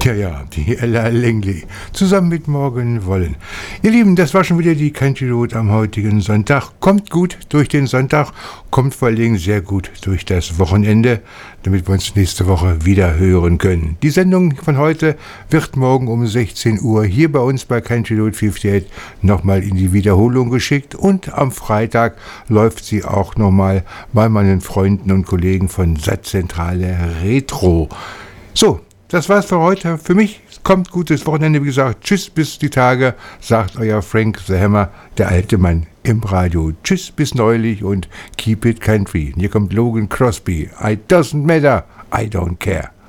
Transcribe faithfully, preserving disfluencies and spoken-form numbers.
Ja, ja, die Ella Langley. Zusammen mit Morgan Wallen. Ihr Lieben, das war schon wieder die Country Road am heutigen Sonntag. Kommt gut durch den Sonntag, kommt vor allen Dingen sehr gut durch das Wochenende, damit wir uns nächste Woche wieder hören können. Die Sendung von heute wird morgen um sechzehn Uhr hier bei uns bei Country Road achtundfünfzig nochmal in die Wiederholung geschickt und am Freitag läuft sie auch nochmal bei meinen Freunden und Kollegen von Satzzentrale Retro. So, das war's für heute. Für mich kommt gutes Wochenende. Wie gesagt, tschüss bis die Tage, sagt euer Frank the Hammer, der alte Mann im Radio. Tschüss bis neulich und keep it country. Und hier kommt Logan Crosby. I doesn't matter, I don't care.